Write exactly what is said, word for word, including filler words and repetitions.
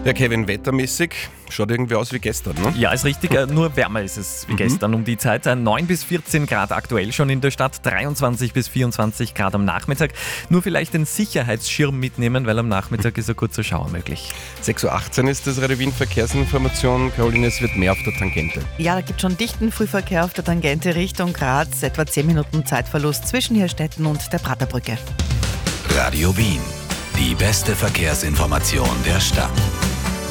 Ja, Kevin, wettermäßig schaut irgendwie aus wie gestern, ne? Ja, ist richtig, äh, nur wärmer ist es wie mhm. gestern um die Zeit. neun bis vierzehn Grad aktuell schon in der Stadt, dreiundzwanzig bis vierundzwanzig Grad am Nachmittag. Nur vielleicht den Sicherheitsschirm mitnehmen, weil am Nachmittag ist ein kurzer Schauer möglich. sechs Uhr achtzehn ist das Radio Wien Verkehrsinformation. Caroline, es wird mehr auf der Tangente. Ja, da gibt es schon dichten Frühverkehr auf der Tangente Richtung Graz. Etwa zehn Minuten Zeitverlust zwischen Hirstetten und der Praterbrücke. Radio Wien, die beste Verkehrsinformation der Stadt.